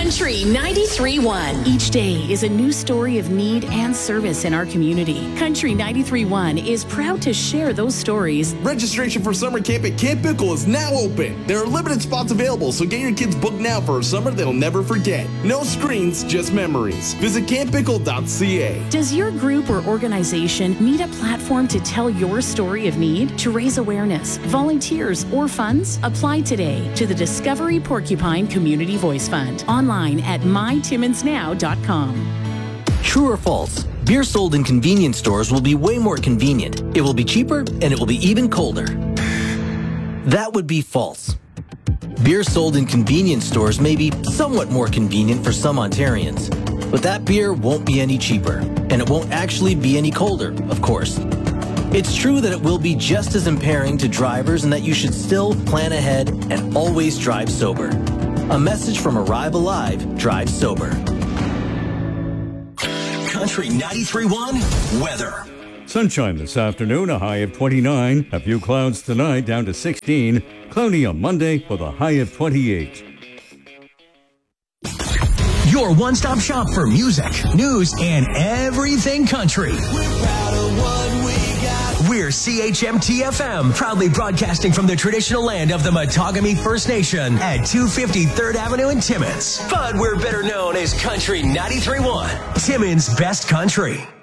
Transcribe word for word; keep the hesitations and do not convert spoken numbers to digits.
Country ninety-three point one. Each day is a new story of need and service in our community. Country ninety-three point one is proud to share those stories. Registration for summer camp at Camp Bickle is now open. There are limited spots available, so get your kids booked now for a summer they'll never forget. No screens, just memories. Visit camp bickle dot c a. Does your group or organization need a platform to tell your story of need? To raise awareness, volunteers, or funds? Apply today to the Discovery Porcupine Community Voice Fund. Online at my timmins now dot com. True or false? Beer sold in convenience stores will be way more convenient. It will be cheaper, and it will be even colder. That would be false. Beer sold in convenience stores may be somewhat more convenient for some Ontarians, but that beer won't be any cheaper, and it won't actually be any colder, of course. It's true that it will be just as impairing to drivers and that you should still plan ahead and always drive sober. A message from Arrive Alive, Drive Sober. Country ninety-three point one weather. Sunshine this afternoon, a high of twenty-nine. A few clouds tonight, down to sixteen. Cloudy on Monday with a high of twenty-eight. Your one-stop shop for music, news, and everything country. We're proud of what we got. We're C H M T F M, proudly broadcasting from the traditional land of the Matagami First Nation at two fifty third Avenue in Timmins. But we're better known as Country ninety-three point one, Timmins' best country.